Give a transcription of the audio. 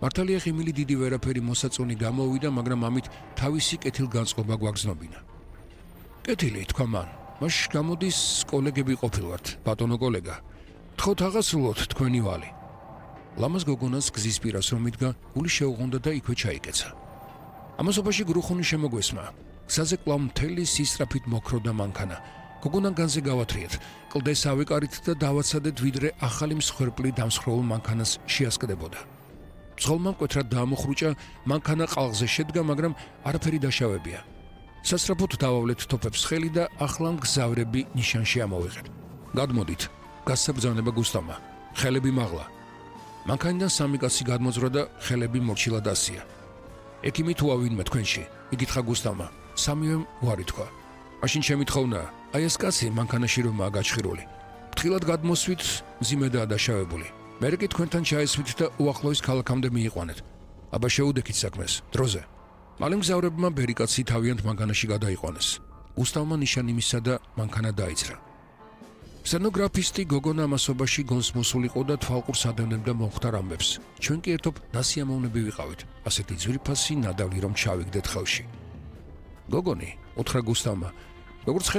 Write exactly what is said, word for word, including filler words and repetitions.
მართალია ღიმილი დიდი ვერაფერი მოსაწონი გამოვიდა, მაგრამ ამით თავისი კეთილგანწყობა გვაგრძნობინა. კეთილი, თქვა მან. მაშ გამოდის კოლეგები ყოფილვართ, ბატონო კოლეგა. თხოვთ აღასრულოთ თქვენი ვალი. ლამაზ გოგონას გზის პირას რომ იდგა, გული შეუღონდა და იქვე ჩაიკეცა. ამასობაში გრუხუნი შემოგვესმა. გზაზე კვლავ მთელი სისწრაფით მოქროდა მანქანა. გოგონან განზე გავათრიეთ, კლდეს ავიკარით და დავაცადეთ, ვიდრე ახალი მსხვერპლი დამსხვრეულ მანქანას შეასკდებოდა. ცხოლმა მკვეთრად დაამოხრუჭა, მანქანა ყალღზე შედგა, მაგრამ არაფერი დაშავებია. სასწრაფოდ დავავლეთ თოფებს ხელი და ახლა მგზავრები ნიშანში ამოვიღეთ. გადმოდით, გასაბრძანება გუსტავმა. ხელები მაღლა. მანქანიდან სამი კაცი გადმოძრა და ხელები მორჩილად ასია. ექიმი თუ ავინმე თქვენში, იკითხა გუსტავმა. სამივემ უარი თქვა. მაშინ შემითხოვნა, აი ეს კაცი მანქანაში რომაა გაჩხირული. ფრთხილად გადმოსვით, მძიმედაა დაშავებული. მერე კი თქვენთან ჩაესვით და უახლოეს ქალაქამდე მიიყვანეთ. აბა შეუდექით საქმეს, დროზე. მალე მგზავრებმა ბერი კაცი თავიანთ მანქანაში გადაიყვანეს. გუსტავმა ნიშანი მისცა და მანქანა დაიძრა. სცენოგრაფისტი გოგონა ამასობაში გონს მოსულიყო და თვალყურს ადევნებდა მომხდარ ამბებს. ჩვენ კი ერთობ ნასიამოვნები ვიყავით, ასეთი ძვირფასი ნადავლი რომ ჩავიგდეთ ხელში. გოგონი, უთხრა გუსტავმა, როგორც